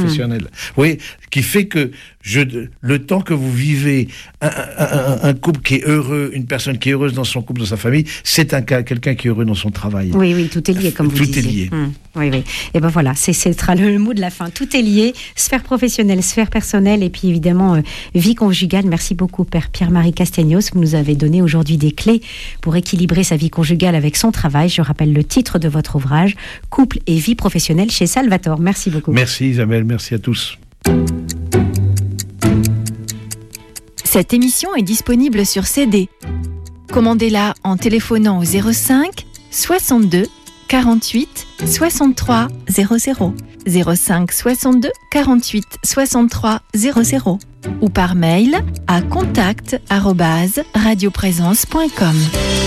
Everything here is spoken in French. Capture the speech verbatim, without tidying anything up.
professionnelle. Mmh. Oui, qui fait que je, le temps que vous vivez un, un, un couple qui est heureux, une personne qui est heureuse dans son couple, dans sa famille, c'est un cas, quelqu'un qui est heureux dans son travail. Oui, oui, tout est lié, comme vous tout disiez. Tout est lié. Mmh. Oui, oui. Et ben voilà, c'est, c'est le, le mot de la fin. Tout est lié, sphère professionnelle, sphère personnelle, et puis évidemment, euh, vie conjugale. Merci beaucoup, Père Pierre-Marie Castagnos. Vous nous avez donné aujourd'hui des clés pour équilibrer sa vie conjugale avec son travail. Je rappelle le titre de votre ouvrage, Couple et vie professionnelle chez Salvatore. Merci beaucoup. Merci Isabelle, merci à tous. Cette émission est disponible sur C D. Commandez-la en téléphonant au zéro cinq soixante-deux quarante-huit soixante-trois zéro zéro zéro cinq soixante-deux quarante-huit soixante-trois zéro zéro ou par mail à contact arobase radioprésence point com.